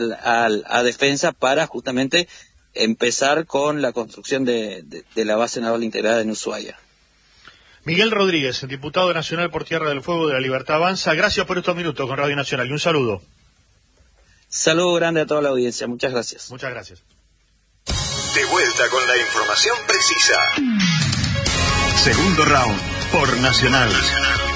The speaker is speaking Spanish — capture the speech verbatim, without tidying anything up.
a, a defensa para justamente empezar con la construcción de, de, de la base naval integrada en Ushuaia. Miguel Rodríguez, diputado nacional por Tierra del Fuego de la Libertad Avanza, gracias por estos minutos con Radio Nacional y un saludo. Saludo grande a toda la audiencia, muchas gracias. Muchas gracias. De vuelta con la información precisa. Segundo round por Nacional.